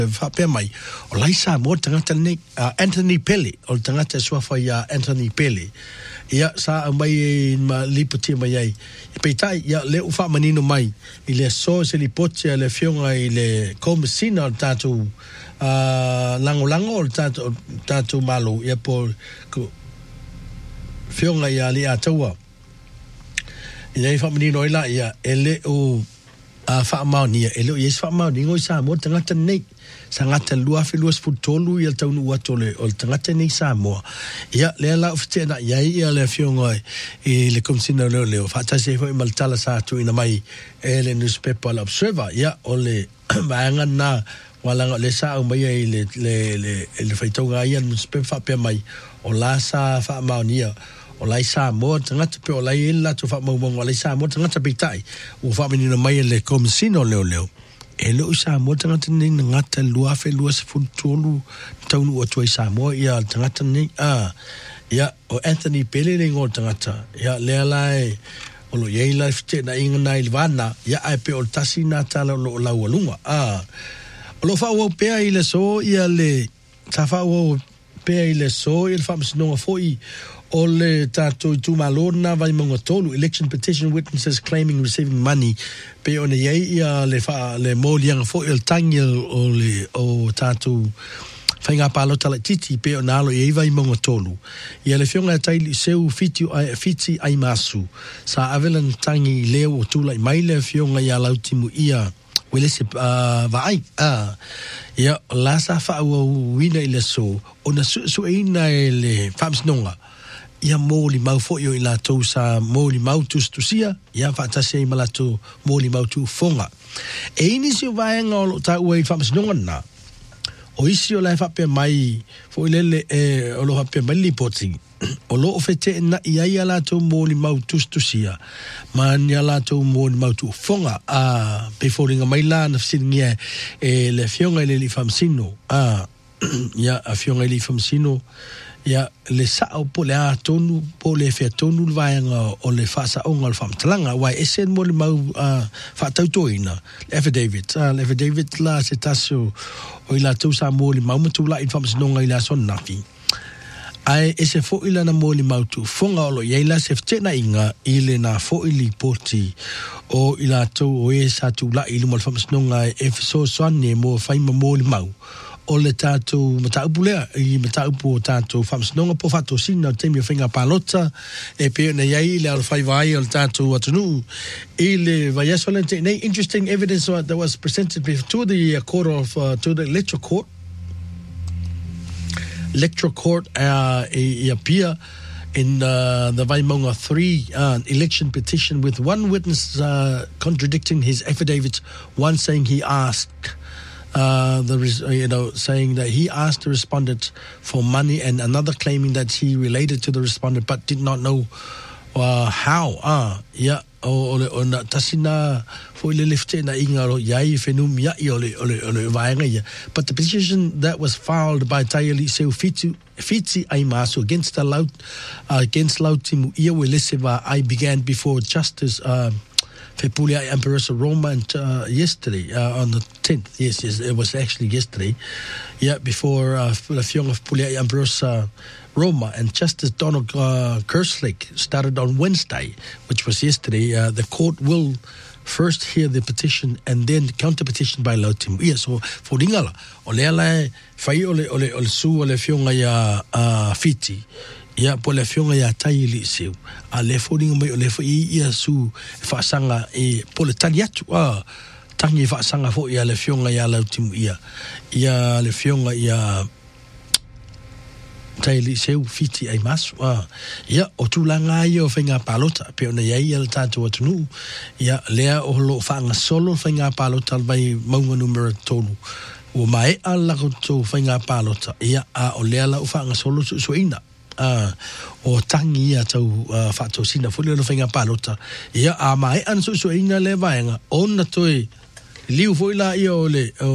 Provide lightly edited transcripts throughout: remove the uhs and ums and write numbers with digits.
Whapea mai, o laisa mo tangata nei, Anthony Pele, o tangata suafa ia Anthony Pele. Ia sa mai ma lipoti mai ai. I peitai, ia le ufa manino mai, i le so se lipoti le fionga i le komisina o tātou lango-lango o tātou malo, ia po fionga ia li ataua. I nei ufa manino ila ia, ele o whaamaoni ia, ele o yes whaamaoni, ngoi sa mo tangata nei, sa ngata lua filuas futolu ia taunu uatole o tangata nei Samoa. Ia lea la ufitena iai ia le fionga i le komisina leo. Whaatase hoi maltala sa atu ina mai e le newspaper la observer. Ia o le maanga na walanga le sa au mai i le whaitaunga ia newspaper whapea mai o la sa whaamaoni ia. O lai Samoa tangata pe o lai ila tu whaamaumonga o lai Samoa tangata peitai. O whaaminina mai le komisina leo. E lo Samoa tangata nei na ngata lua se futolu taunu o tuai Samoa ia tangata nei ia o Anthony Pele le ngol tangata ia lea lai o lo iei lai fite na inga na ilvana ia ai pe o tasi na tala o la walunga o lo wha pea i le so ia le ta wha pea i le so i le whaamasinonga foi o le tātou i tūmalona vai monga tolu, election petition witnesses claiming receiving money, pe o ne iei ia le mōlianga fo il tangi o tātou whainga pālota la titi, pe o nālo iei vai monga tolu. Ia le whionga taili seu fiti ai masu, sa avelan tangi leo o tūlai mai le whionga ia lautimu ia wele se vai ia la sa whaua wina i le so, o na sueina e le whamsnonga, ia mōli mau fōio i la tau sa mōli mau tustusia, ia whaatase i malato mōli mau tu fonga. E inisi o vaenga o ta ua i whamasinonga na, o isi o lai whapea mai, fo ilele o lo whapea mai lipoti, o lo ofete na ia ia la tau mōli mau tustusia, ma nia la tau mōli mau tu fonga, pe fōringa mai la na fsiringia e le fionga i li whamasino, ia a fionga i li whamasino, ia le sao po le a tonu po le fea tonu le vaenga o le whaasa onga le whamtalanga wai esen mo le mau whaatautoina le affidavit la se taso o ila tau sa mo le mau matula i whamasinonga i la son nafi ai ese fo ila na mo le mau tu fonga o lo iaila se ftena inga i le na fo ili poti o ila tau o e sa tu la ilu mo le whamasinonga e fiso soane mo whaima mo le mau o le tātou mataupu lea, i mataupu o tātou whamsinonga po whato sina o temi o whinga pālota, e peo na iai le alo whaiwai o le tātou atunu, i le vaiasola nei interesting evidence that was presented to the court of, to the electoral court. Electoral court i appear in the Vaimonga 3 election petition with one witness contradicting his affidavit, one saying he asked saying that he asked the respondent for money and another claiming that he related to the respondent but did not know how. O na tasina fo ile lifte na ingalo yai fenum ya ole vaenga ya. But the petition that was filed by Tayeli Seu Fiti Aimasu against Lautimu Iaweleseva I began before Justice Fepulia Empress Roma and yesterday on the 10th. Yes, it was actually yesterday. Yeah, before the Fiong of Pulia Empress Roma and Justice Donald Kerslick started on Wednesday, which was yesterday. The court will first hear the petition and then the counter petition by Lautimu. Yeah, so for Dingala, ole fai ole su ole Fionga ya Fiti. Ia po le fionga ia tai li seu a le foringa mai o le fo ia su fa sanga e po le tali atu tangi fa sanga fo ia le fionga ia Lautimu ia le fionga ia tai li seu Fiti ai masu ia o tulanga ia o whainga pālota pe ona ia le tātou atunu ia lea o lo whaanga solo whainga pālota vai maunga numero tolu o mai a lako tō whainga pālota ia a o lea la o whaanga solo suina o tangi ia tau whato sina fuli o whainga pālota ia a mai an suina le vaenga o na toi liu fo ila ia o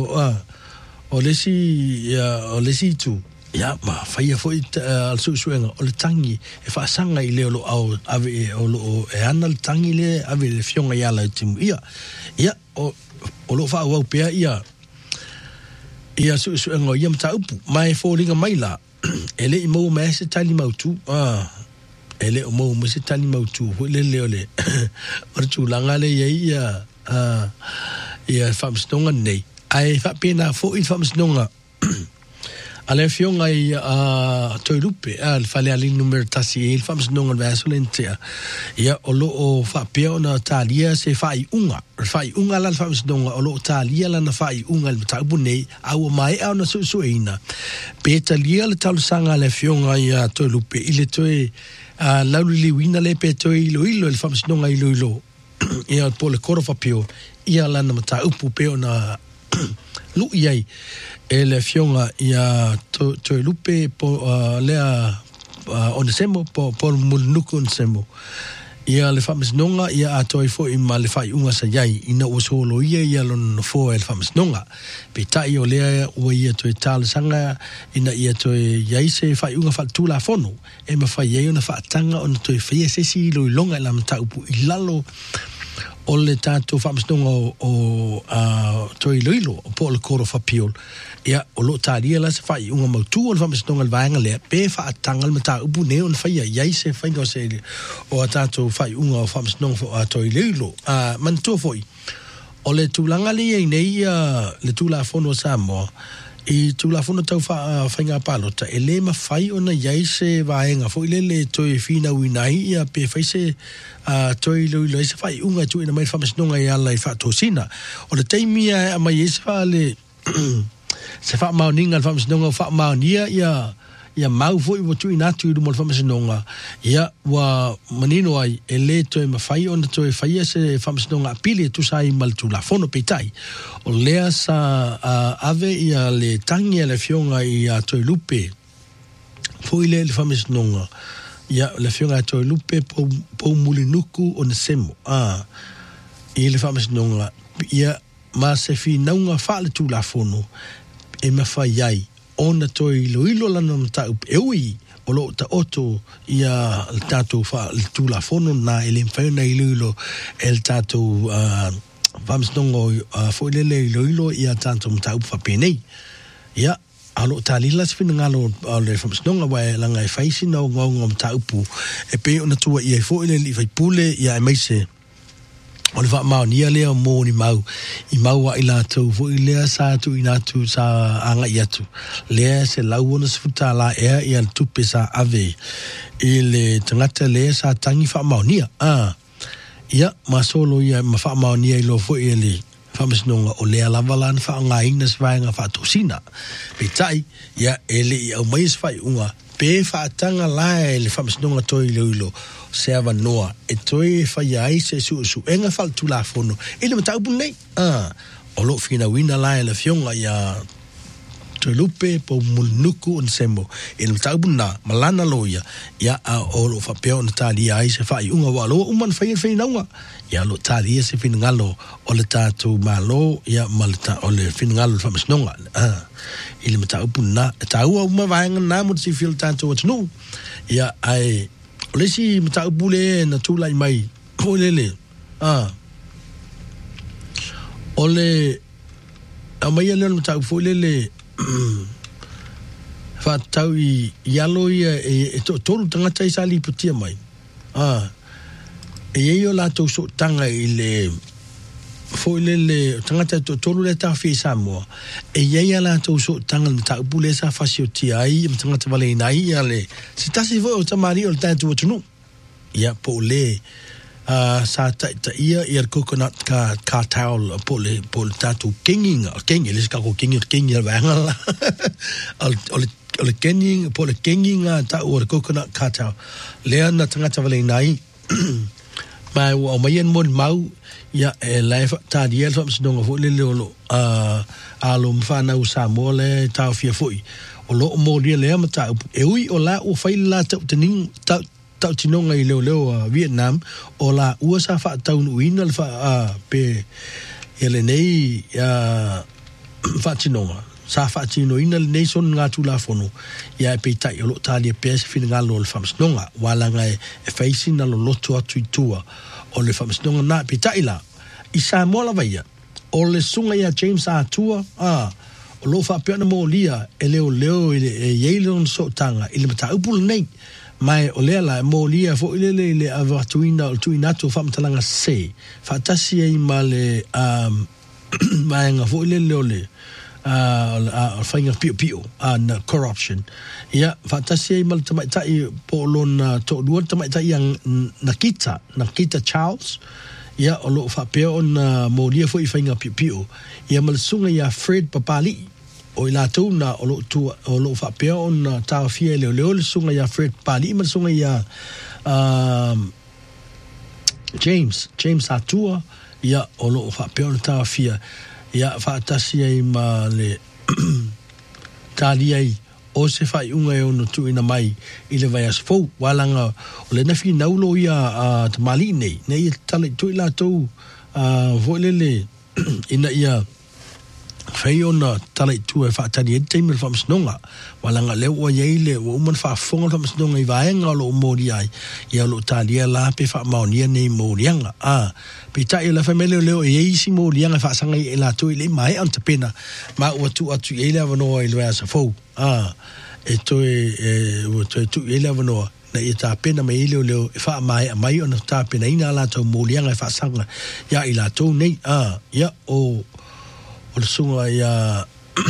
lesi tu ia ma whaia fo al suenga o le tangi e whaasanga i leo lo au ave o e ana le tangi le ave le fionga ia Lautimu ia o lo wha au pea ia ia su ngo ia mta upu mai foringa mai la ele I mo me se tali mautu ele o mo se tali mautu le ole ortu langa le ia ia famstonga nei ai fa pena fo I famstonga ale fionga I toilupe al fale ali numero tasi il famstonga vasolentia ia olo o fa peona talia se fai unga la famstonga olo talia la na fai unga le tabune au mai au na suina petalia le talusanga le fionga ia toilupe ile toi lauli wina le petoi ilo le famstonga ilo ia po le koro fa peo ia la na mata upu peona lu iai ele fionga ia toilupe po lea onesemo po mulnuku onesemo ia le famsnonga ia atoi fo I ma le fai unga sa iai ina o solo ia lon fo el famsnonga pe tai o lea o ia toi tal sanga ina ia toi iai se fai unga fa tula fono e ma fai ia na fa tanga on toi fai se si lo longa la mata upu ilalo o le tato famsnonga o toi loilo po le koro fa piol ia o lo talia la se fai unga mautu o le famsnonga le vaenga lea pe fa atanga le mata upu ne on fai iai se fai ngo se o tato fai unga o famsnonga fo toi loilo mantua foi o le tulanga le nei le tula fono Samoa I tula fono tau whainga palota e le ma whai ona iai se vaenga fo ile le toi fina winai ia pe whai se toi lo se whai unga tu ina mai whamasnonga I ala I whaatosina o le teimia a mai ese wha le se wha maoninga le whamasnonga wha maonia ia mau fo I watu inatu idu mo le whamasnonga ia wa manino ai e le toi ma whai ona toi whai se whamasnonga apili tu sa I mal tula fono peitai o lea sa ave ia le tangi le fionga I toi lupe fo ile le whamasnonga ia le fionga toi lupe po mulinuku o nesemo I le whamasnonga ia ma se finaunga wha le tula fono e ma whai ai ona toi ilo lana mta eui o lo ta oto ia el tato fa el tula fono na ele mfaina ilo el tato famsnongo fo lele ilo ia tato mta fa penei ia alo talila sfina ngalo le famsnonga wa langa e faisi no ngong mta upu e pe ona tua ia fo lele fai pule ia mai se o le wha ia lea mō ni mau I mau wa I lātou fo I lea sa tu I nātu sa anga I atu lea se lau ona se futa la ea I al tupe sa ave I le tangata lea sa tangi wha maonia ia ma solo ia ma wha maonia I lo fo I le whamasnonga o lea lawalan wha ngā ina se vaenga wha tosina pe tai ia ele I au mai se whai unga pe wha tanga lae le whamasnonga toi leo ilo se ava noa e toi fai ai se su enga fal tu la fono ele mata upu nei o lo fina wina la la fionga ia to lupe po mulnuku on sembo ele mata upu na malana loia ia o lo fa peo na tali ai se fai unga wa lo uman fai naunga ia lo tali se fin ngalo o le tatu malo ia malta o le fin ngalo fa masnonga ele mata upu na tau uma vaenga na mo si fil tatu what's no ia ai lesi mata upule na tulai mai olele ole amaya le mata upule fa tau I yalo ia e tolu tangata I sali putia mai e yo la to so tanga I le fo le tangata tolu le ta fi Samoa e ia la to so tanga mata upule sa fasio ti ai tangata vale nai ale si tasi vo o tamari o tanto tunu ia po le sa ta ia coconut ka towel po le tatu kinging le ska ko kinging vanga o le kinging po le kinging ta o coconut ka towel le na tangata vale nai mai o mai en mon mau ia e life ta dia so msnonga fo le lo alo mfana usamo le ta fia foi o lo mo dia le mata e ui o la o fai la ta tening ta tinonga I leo Vietnam o la USA fa tau uina fa pe ele nei fa tinonga sa fa tino ina le nei son nga tu la fono ia pe tai o lo tali pe se fin nga lo le famsnonga wala nga e faisi na lo loto atu tua o le famsnonga na pe tai la I Samoa la vaia o le sunga ia James Atua o lo fa pe na mo lia e leo ye le so tanga ile mata upul nei mai o le la mo lia fo ile avatuina tuinato fa mtalanga se fa tasi e male mai nga fo ile le fainga pio na corruption ya fantasia mal tamai tai polon to duo tamai tai yang Nakita Charles ya o lo fa pe on molia fo fainga pio ya mal sunga ya Fred Papali o ila tu na o lo fa pe on ta fie le sunga ya Fred Papali mal sunga ya James Atua ya o lo fa pe on ta fie ya fatasi ai ma le taliai o se fai unga e ono tu ina mai i le vai asfou walanga o le nafi naulo ia tamali nei nei tale tu ila tau voilele ina ia fai ona tale tu e fatani e teimir whamsnonga walanga leo ua yeile ua uman whaafonga whamsnonga i vaenga lo umori ai ia lo talia la pe whaamaunia nei morianga pita i la famele leo e eisi morianga whaasanga i la tu i le mai anta pena ma ua tu atu i le avanoa i lua sa fau e tu i le avanoa na i ta pena me i leo e wha mai a mai ona ta pena ina la tau morianga e whaasanga ia i la tu nei ia o le sunga ia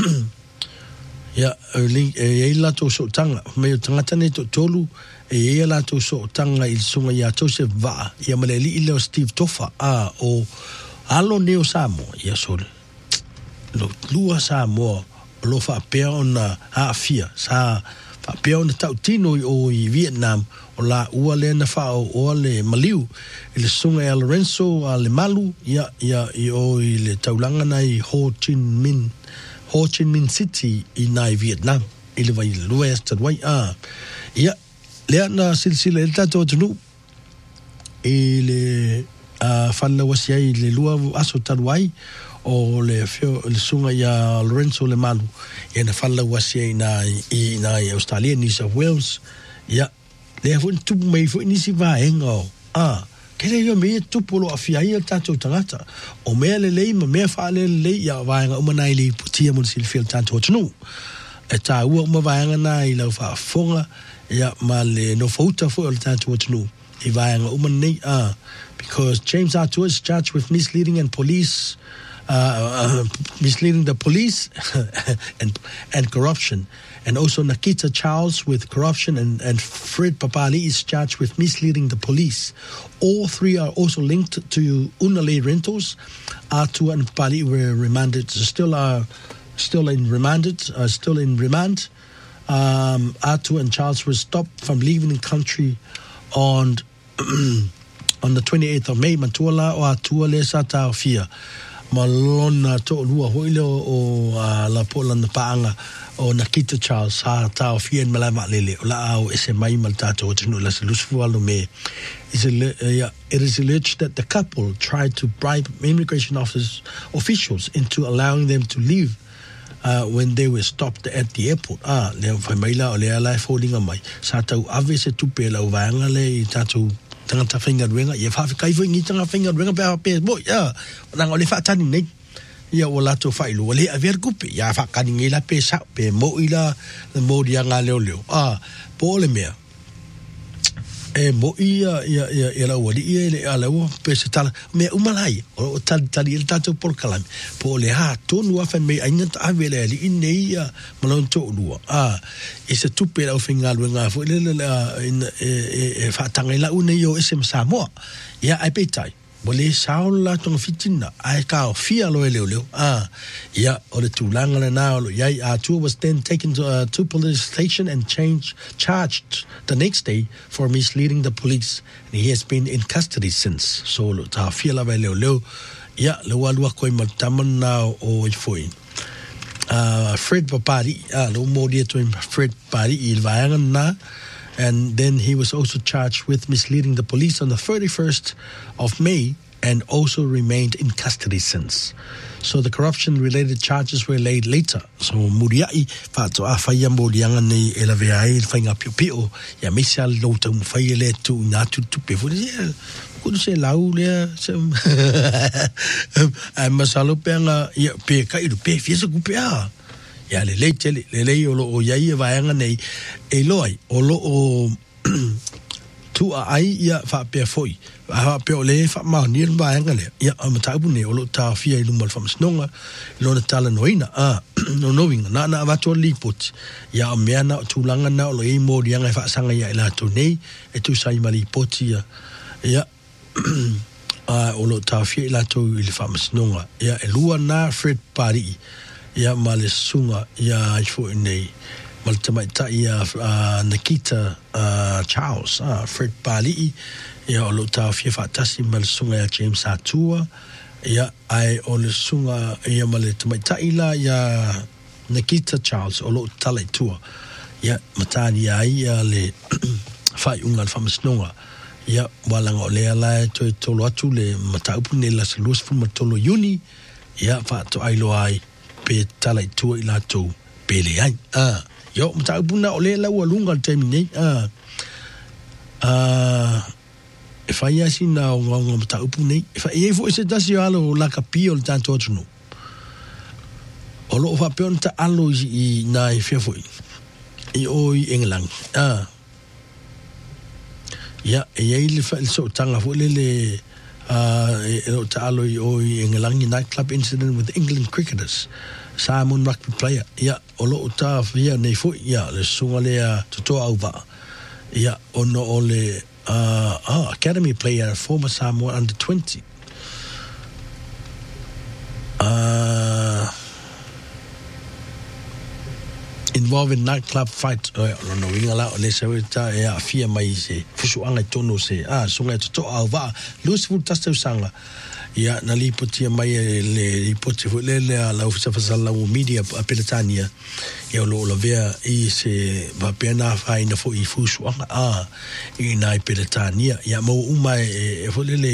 e la to so tanga me tangata ne to tolu e la to so tanga il sunga ia Joseph va ia maleli ile Steve Toffa o alo neo Samoa ia sol lo lua Samoa lo fa pe ona fia sa fa pe ona tautino o i Vietnam o la ua le na fa o le maliu ile sunga ia Lorenzo le malu ia o ile taulanga nai Ho Chi Minh City i nai Vietnam ile vai lua esta wai ia le na silsila el tato tunu ile falla wasia ile lua aso tanwai o le sunga ia Lorenzo le malu ia na falla wasia i nai Australia New South Wales ia le fu tu mai fu ni si va engo kele yo me tu polo afia ia tato tangata o me le me fa le ia vaenga umanai le putia mo silfil tato tunu e ta ua ma vaenga nai la fa fonga ia ma le no fouta fo le tato tunu i vaenga umanai because James Arthur is charged with misleading the police and corruption. And also Nakita Charles with corruption and Fred Papali is charged with misleading the police. All three are also linked to Unale Rentals. Arthur and Papali were remanded, still in remand. Arthur and Charles were stopped from leaving the country on the 28th of May. Matuala o Arthur le sata fia. Malona to lua hoile o la Polana paanga o Nakita Charles ha tau fia en malama lele o la au ese mai maltato o tunu la selusfu alo me it is alleged that the couple tried to bribe immigration officials into allowing them to leave when they were stopped at the airport le famaila o le ala folding mai sa tau ave se tupe la vanga le tatu tangata whainga ruenga ia whawhikai fo ingi tanga whainga ruenga pe mo ia nang o le whaatani nei ia o lato whailu o le a ver kupe ia whakani ngai la pe sa pe mo ila mo dia ngā leo po le mea e mo ia la wali ia le ala o pe se tala mea umalai o tali il tato por kalami po le tonu a me ainga ta avele ali inei ia malon to lua e se tupe la whainga ruenga fo le e whaatanga la une yo ese Samoa ia ai peitai Bole saula tong fitina ai ka fia lo leo ia o le tulanga na o yai Arthur was then taken to police station and charged the next day for misleading the police, and he has been in custody since. So lo ta fia la leo ia le walua koi mataman na o foi Fred Papari lo mo dia to Fred Papari il vaanga na. And then he was also charged with misleading the police on the 31st of May and also remained in custody since. So the corruption-related charges were laid later. So muriai fato a faya morianga nei elaveai fainga pio ya misa lo tau faya le tu na tu pe fo dia kudu se lau le masalo penga ya pe kai pe fiesa ku pe ya le o lo o yai e vaenga nei e loi o lo o tu ai ia fa pe foi a pe o le fa ma ni vaenga le ia ma ta bu ne o lo ta fia i lumal fa snonga lo na tala noina no knowing na va to lipot ia o mea na tulanga na o lo e mo dia ngai fa sanga ia la to nei e tu sai mali potia ia o lo ta fia la to i le fa snonga ia e lua na Fred Pari ia male sunga ia i fo nei mal tamai ta ia Nikita Charles Fred Pali ia o lo ta fia fa tasi mal sunga ia James Atua ia ai o le sunga ia male tamai ta ila ia Nikita Charles o lo tale tua ia matani ia le fai unga fa masnonga ia walanga o le ala to tolo atu le mataupu ne la selus fu matolo uni ia fa to ailo ai pe talai tua i latou pele ai yo mta buna ole la walunga terminate e fai asi na o mta upune e fai fo se tasi alo la capio il tanto no o lo fa peonta alo i na i fe foi i oi england ya e il fa il so tanga fo le alo i oi england nightclub incident with England cricketers Simon rugby player ia o lo ta via nei fo ia le sunga le to au va ia ono ole academy player former Samoa under 20 involved in nightclub fight no winga la le se ta ia fia mai se fusu anga tono se sunga to au va lus fu tasta sanga ia na li potia mai le potia le la ufisa fasala o media a Peletania ia lo vea i se va pena fa ina fo i fusu i na Peletania ia mo uma e fo le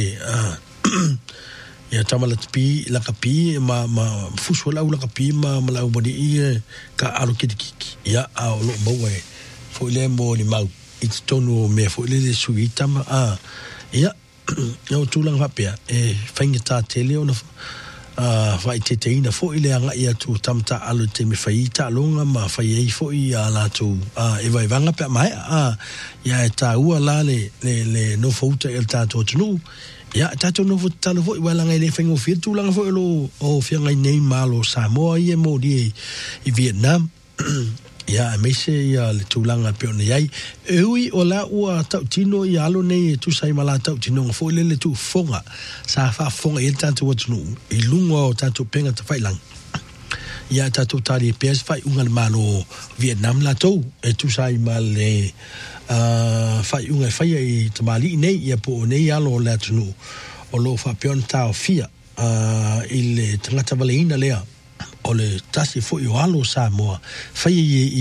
ia tamala pi la kapi ma fusu la kapi ma la bodi i ka alo kiki ia a lo mo e fo le mo ni mau i tonu me fo le suita ma ia no tulang hapia e faingita tele ona vai teteina fo ile anga ia tu tamta alu te me faita longa ma fai ei fo ia la tu e vai vanga pe mai ia ta ua la le no fouta el tato tunu ia tato no fouta lo fo wala ngai le faingo fi tulang fo lo o fi ngai nei malo Samoa ia mo di i Vietnam ia me se ia le tulanga pe ona ai ui o la ua tau tino ia alo nei tu sai mala tau tino fo le tu fonga sa fa fonga e tanto watu i lungo o tanto penga te failang ia tanto tari pes fai unga malo Vietnam la tau e tu sai male fai unga fai i tamali nei ia po nei alo la tunu o lo fa peon tau fia il tangata valeina lea o le tasi fo i alo Samoa fai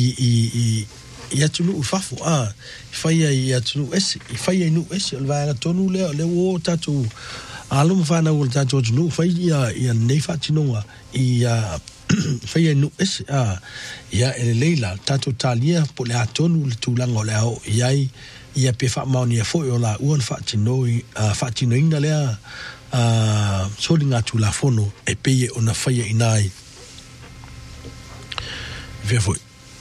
i atunu ufafu fai i atunu esi fai i nu esi o le vaenga tonu le o tatu alo mawhana o le tatu atunu fai i nei whatinonga i fai i nu esi ia ele leila tatu talia po le atonu le tūlanga o le au iai ia pe whaamaoni e fo i o la uan whatinoina lea soli ngā tūla fono e peye o na fai i nai foi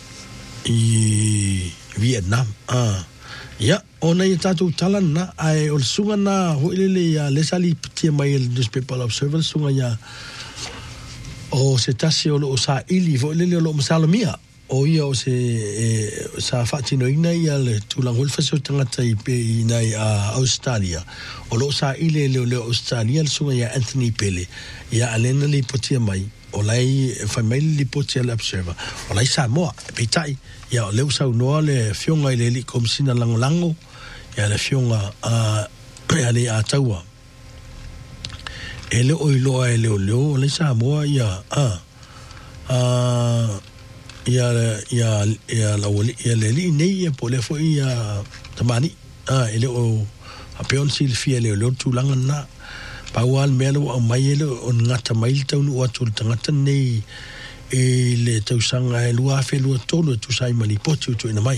i Vietnam ia ona i tatu talana ai o sunga na ho ile ya le sali tia mai el newspaper observer sunga ya o se tasi o sa ili vo ile lo masalomia o ia o se sa fatino ina ia le tulang hulfa so tangata i pe nai Australia o lo sa ile le Australia sunga ya Anthony Pele ia alena li potia mai o lai family report le observer o lai Samoa pe tai ia o le usau noa le fionga ile li komsina lango ia le fionga ia le ataua ele o ilo ele o le Samoa ia ia la wali ia le li nei ia po le fo ia tamani ele o apeon silfia le o tulanga na Paual melo o maile o ngata mail tau no atu tangata nei e le tau sanga e lua fe lua tolu tu sai mani poti tu ina mai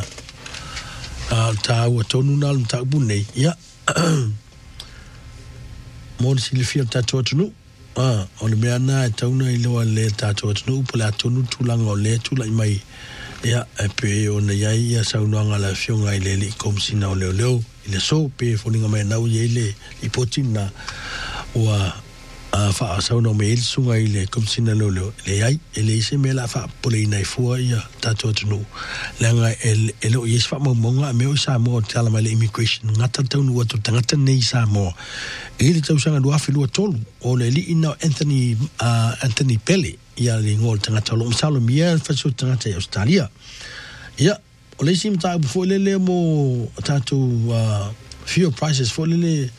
ta ua tonu nal ta bu nei ia mon silfia ta tonu o le mea na e tauna I loa le tātou atunu upo le atunu tūlanga o le tūlai mai ia e pe o na iai ia saunoanga la fionga I le komisina o leo leo I le so pe foninga mai nau iai le I potina ua wha sauna me il sunga I le komisina leo leo le iai e le ise me la wha pole inai fua ia tātou atunu leanga e leo ies wha maumonga me o I Samoa o te ala mai le immigration ngata taunu atu tangata nei Samoa e le tausanga duafi lua tolu o le li ina Anthony Pele ia le ngol tangata lo msalo mia faso tangata I Australia ia o le sim ta fo le mo tatu fuel prices fo le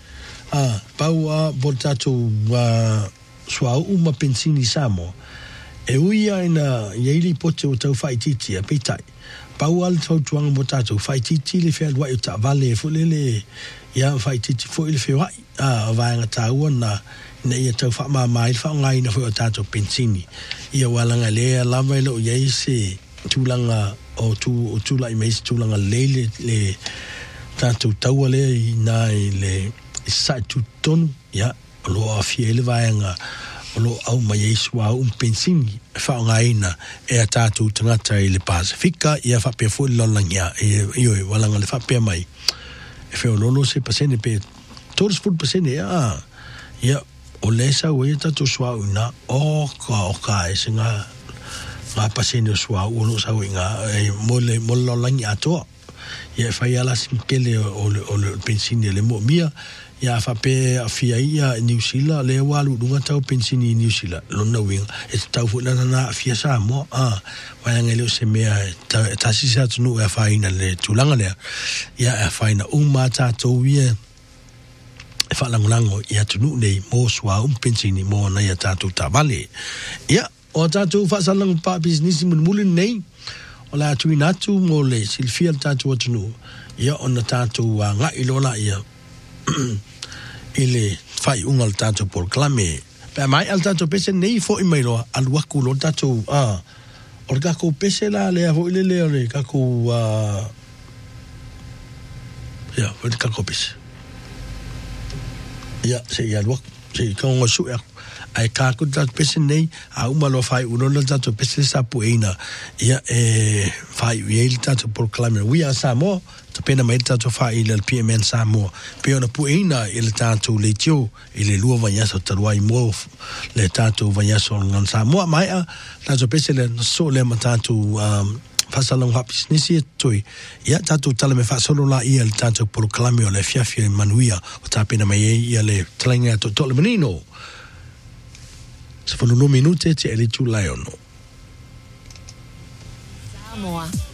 pau bo tatu swa uma pensini samo e uia ina yeili pote o tau faititi a pitai pau al tau tuanga mo tatu faititi le fe wa ta vale fo le ia faititi fo le fe wa vaanga tau na na ia tau fa mai fa ngai na fo tatu pensini ia walanga le lava lo ye se tulanga o tu lai mai tulanga le tatu tau le na le sa tu ton ya lo afiele vaanga lo au mai swa pensini fa ngai na e tatu tangata I le Pasifika ia fa pe fo lo langa io walanga le fa pe mai e fe lo se pasene pe todos food pasene ya o lesa o tatu swa una o ka e singa ma pasene swa o lo sa winga e mo lo langa to ia fa ia la simpele o le pensini le mo mia ia fa pe afia ia New Zealand le walu dunga tau pensini New Zealand lo na winga e tau fu na afia sa mo wa ngelo se mea ta si sa tunu e fa ina le tulanga le ia e fa ina mata to wie e fa lango ia tunu nei mo swa pensini mo na ia tatu tabale ia o tatu fa salang pa business mulin nei o la tu inatu mo le silfia tatu tunu ia ona tatu nga ilola ia ile fai ungal tatu por clame pe mai al tatu pese nei fo I mai lo al waku lo tatu orga ko pese la le ho ile le ka ko ya fo ka ko pese ya se ya lo se ka ngo su ai ka ko tatu pese nei a uma lo fai uno lo tatu pese sa puina ya fai il tatu por clame we are Samoa ta pena mai tatu fai il PMN Samoa pe ona puina il tatu le tio il lua vanyaso taruai mo le tatu vanyaso ngan Samoa mai tatu pese le so le matatu fasalong hapis nisi toi ia tatu tala me fasolo la ia il tatu por clame o le fiafia manuia o ta pena mai ia le tlenga to le menino se fo no minute te ele tu laiono Samoa